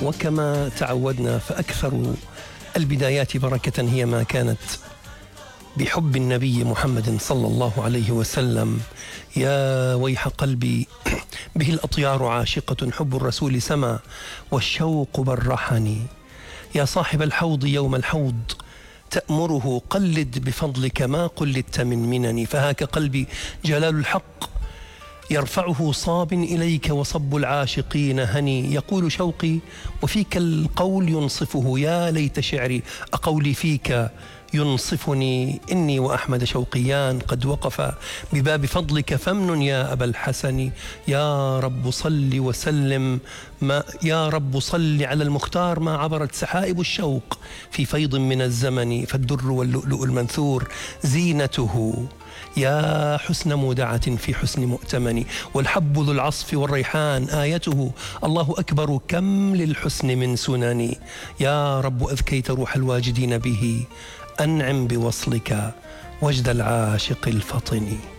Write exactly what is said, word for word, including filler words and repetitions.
وكما تعودنا فأكثر البدايات بركة هي ما كانت بحب النبي محمد صلى الله عليه وسلم. يا ويح قلبي به الأطيار عاشقة، حب الرسول سما والشوق برحني. يا صاحب الحوض يوم الحوض تأمره قلد بفضلك ما قلدت من منني. فهاك قلبي جلال الحق يرفعه صاب إليك وصب العاشقين هني. يقول شوقي وفيك القول ينصفه، يا ليت شعري أقولي فيك ينصفني. إني وأحمد شوقيان قد وقف بباب فضلك فمن يا أبا الحسن. يا رب صل وسلم ما يا رب صل على المختار ما عبرت سحائب الشوق في فيض من الزمن. فالدر واللؤلؤ المنثور زينته، يا حسن مودعة في حسن مؤتمن. والحب ذو العصف والريحان آيته، الله أكبر كم للحسن من سنن. يا رب أذكيت روح الواجدين به، أنعم بوصلك وجد العاشق الفطن.